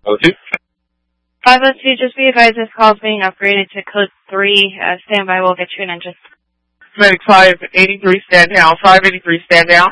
02. 502, just be advised this call is being upgraded to code 3. Stand by, we'll get you an engine. Medic 583, stand down. 583, stand down.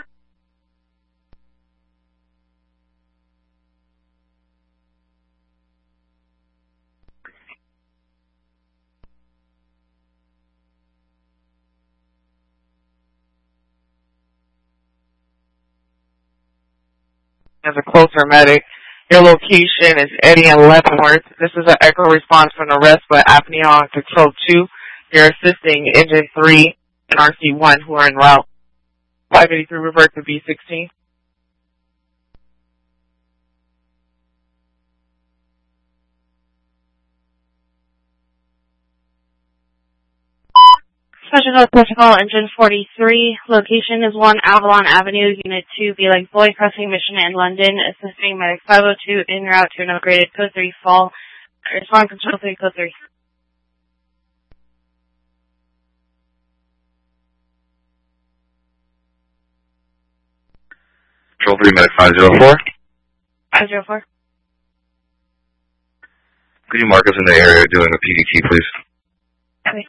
As a closer medic, your location is Eddie and Leavenworth. This is an echo response from arrest by apnea on control 2. You're assisting engine 3 and RC1 who are en route. 583, revert to B16. Special Code Protocol, Engine 43. Location is 1 Avalon Avenue, Unit 2, be like boy, crossing Mission and London. Assisting Medic 502 en route to an upgraded Code 3 fall. Respond Control 3, Code 3. Control 3, Medic 504. 504. Could you mark us in the area doing a PDT, please? Okay.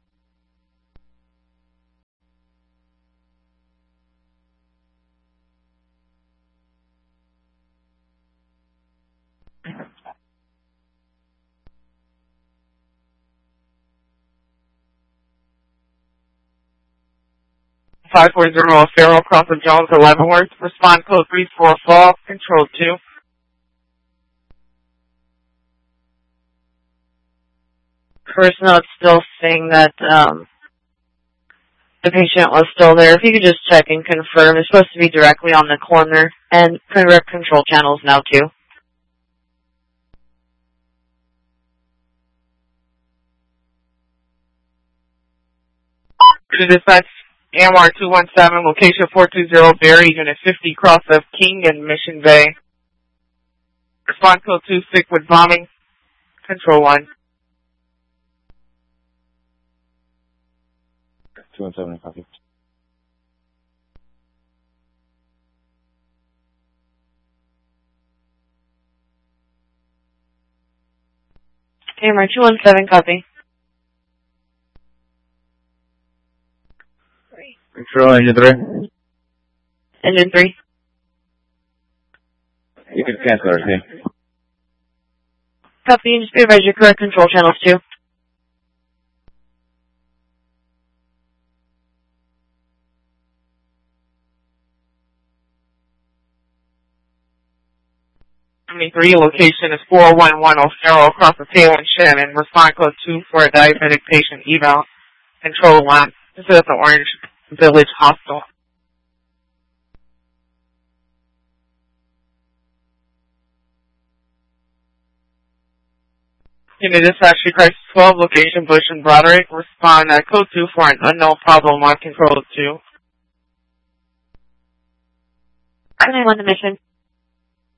Five 540 Farrell, cross of Jones to Leavenworth. Respond code 3 for fall, control 2. Personnel, it's still saying that the patient was still there. If you could just check and confirm. It's supposed to be directly on the corner and correct control channels now too. To dispatch AMR 217, location 420 Berry, Unit 50, cross of King and Mission Bay. Response code 2, sick with bombing. Control 1. 217, copy. AMR 217, copy. Control Engine 3. Engine 3. You can cancel RC. Copy, just be advised your correct control channels too. Three location is 4110 O'Farrell, across the Taylor and Shannon. Response code 2 for a diabetic patient eval. Control 1. This is at the Orange Village Hospital. Unit dispatch crisis 12, location Bush and Broderick. Respond at code 2 for an unknown problem on control 2. I want the mission.